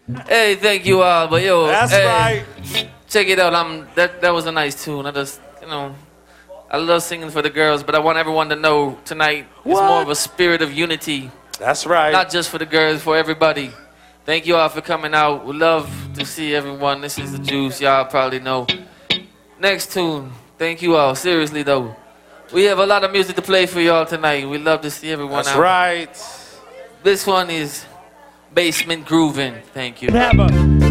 Hey, thank you all, but yo, That's hey, right. check it out. That was a nice tune. I just, I love singing for the girls, but I want everyone to know tonight is more of a spirit of unity, That's right. not just for the girls, for everybody. Thank you all for coming out. We love to see everyone. This is the Juice. Y'all probably know. Next tune. Thank you all. Seriously though, we have a lot of music to play for y'all tonight. We love to see everyone That's out. right. This one is Basement Groovin'. Thank you. Have a